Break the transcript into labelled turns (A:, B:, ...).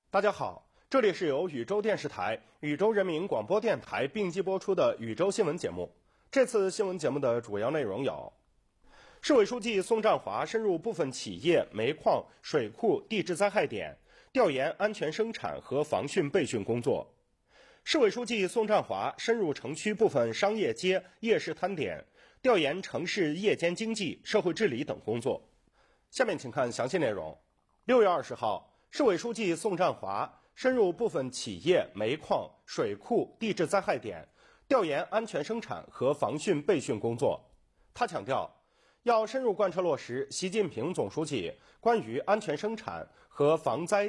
A: 大家好，这里是由禹州电视台、禹州人民广播电台并机播出的禹州新闻节目。这次新闻节目的主要内容有：市委书记宋占华深入部分企业、煤矿、水库地质灾害点，调研安全生产和防汛备汛工作。市委书记宋占华深入城区部分商业街、夜市摊点，调研城市夜间经济、社会治理等工作。下面请看详细内容。6月20号，市委书记宋占华深入部分企业、煤矿、水库地质灾害点，调研安全生产和防汛备汛工作。他强调，要深入贯彻落实习近平总书记关于安全生产和防灾